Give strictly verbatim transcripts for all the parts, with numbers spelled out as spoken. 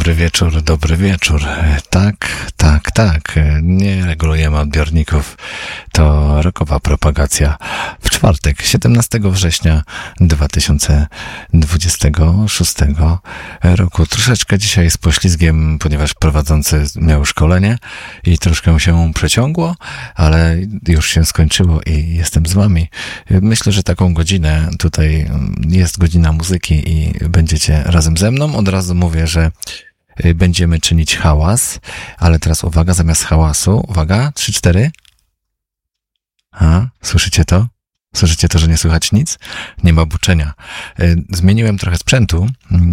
Dobry wieczór, dobry wieczór. Tak, tak, tak. Nie regulujemy odbiorników. To rockowa propagacja w czwartek, siedemnastego września dwa tysiące dwudziestego szóstego roku. Troszeczkę dzisiaj z poślizgiem, ponieważ prowadzący miał szkolenie i troszkę się przeciągło, ale już się skończyło i jestem z wami. Myślę, że taką godzinę tutaj jest godzina muzyki i będziecie razem ze mną. Od razu mówię, że będziemy czynić hałas, ale teraz uwaga, zamiast hałasu, uwaga, trzy, cztery. A, słyszycie to? Słyszycie to, że nie słychać nic? Nie ma buczenia. Zmieniłem trochę sprzętu,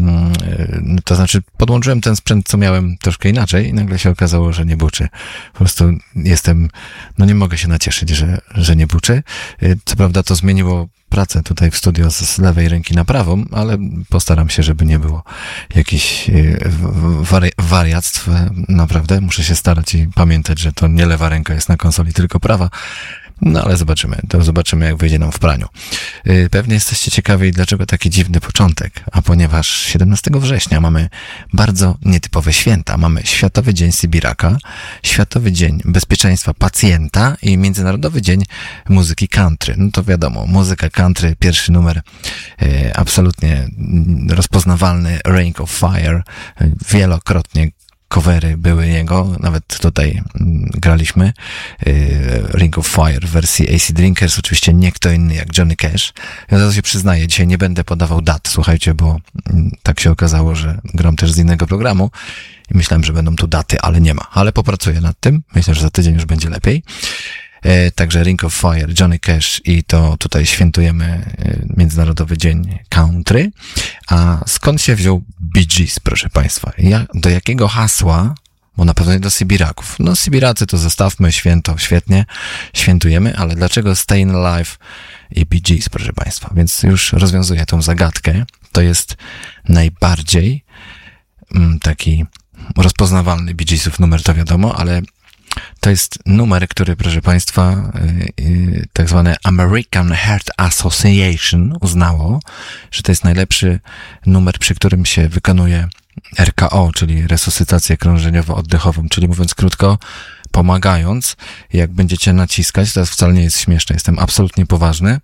to znaczy podłączyłem ten sprzęt, co miałem troszkę inaczej i nagle się okazało, że nie buczy. Po prostu jestem, no nie mogę się nacieszyć, że, że nie buczy. Co prawda to zmieniło pracę tutaj w studio z lewej ręki na prawą, ale postaram się, żeby nie było jakichś wari- wariactw. Naprawdę muszę się starać i pamiętać, że to nie lewa ręka jest na konsoli, tylko prawa. No ale zobaczymy, to zobaczymy, jak wyjdzie nam w praniu. Pewnie jesteście ciekawi, dlaczego taki dziwny początek, a ponieważ siedemnastego września mamy bardzo nietypowe święta. Mamy Światowy Dzień Sybiraka, Światowy Dzień Bezpieczeństwa Pacjenta i Międzynarodowy Dzień Muzyki Country. No to wiadomo, muzyka country, pierwszy numer, e, absolutnie rozpoznawalny, Ring of Fire, wielokrotnie covery były jego, nawet tutaj graliśmy Ring of Fire w wersji A C Drinkers, oczywiście nie kto inny jak Johnny Cash. Ja za to się przyznaję, dzisiaj nie będę podawał dat, słuchajcie, bo tak się okazało, że gram też z innego programu i myślałem, że będą tu daty, ale nie ma. Ale popracuję nad tym, myślę, że za tydzień już będzie lepiej. Także Ring of Fire, Johnny Cash i to tutaj świętujemy Międzynarodowy Dzień Country. A skąd się wziął Bee Gees, proszę Państwa? Ja, do jakiego hasła? Bo na pewno nie do Sybiraków. No Sybiracy to zostawmy, święto, świetnie, świętujemy, ale dlaczego Stayin' Alive i Bee Gees, proszę Państwa? Więc już rozwiązuję tą zagadkę. To jest najbardziej mm, taki rozpoznawalny Bee Geesów numer, to wiadomo, ale to jest numer, który, proszę Państwa, yy, tak zwane American Heart Association uznało, że to jest najlepszy numer, przy którym się wykonuje R K O, czyli resuscytację krążeniowo-oddechową, czyli mówiąc krótko, pomagając, jak będziecie naciskać, to wcale nie jest śmieszne, jestem absolutnie poważny.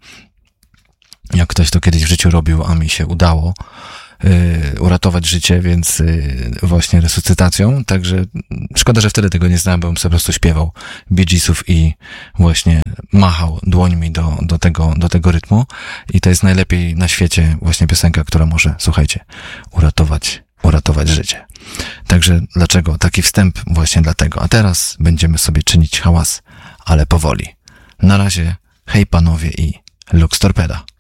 Jak ktoś to kiedyś w życiu robił, a mi się udało, Yy, uratować życie, więc yy, właśnie resuscytacją, także szkoda, że wtedy tego nie znałem, bo bym sobie po prostu śpiewał Bee Geesów i właśnie machał dłońmi do, do, tego, do tego rytmu i to jest najlepiej na świecie właśnie piosenka, która może, słuchajcie, uratować, uratować życie. Także dlaczego? Taki wstęp właśnie dlatego. A teraz będziemy sobie czynić hałas, ale powoli. Na razie, hej panowie i Lux Torpeda.